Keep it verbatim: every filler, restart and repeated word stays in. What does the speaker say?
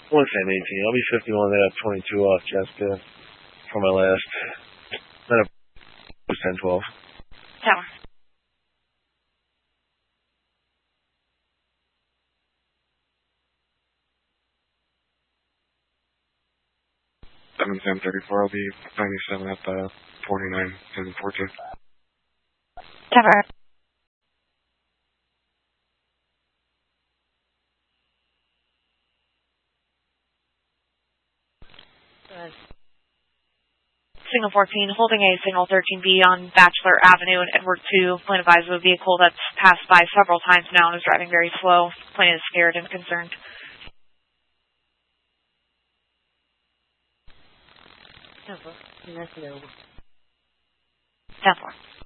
One ten eighteen. I'll be fifty-one. I got twenty-two off Jessica for my last. Then it was ten twelve. Tower. seven ten thirty-four. I'll be ninety-seven at the forty-nine ten fourteen. Tower. Signal fourteen, holding a signal thirteen B on Bachelor Avenue and Edward two. Plane advised of a vehicle that's passed by several times now and is driving very slow. Plane is scared and concerned. Tower. ten four.